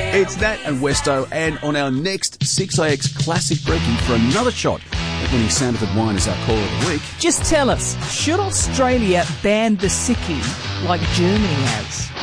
It's Nat and Westo, and on our next 6IX Classic Breaking for another shot at winning Sandifer Wine as our caller of the week. Just tell us, should Australia ban the sickie like Germany has?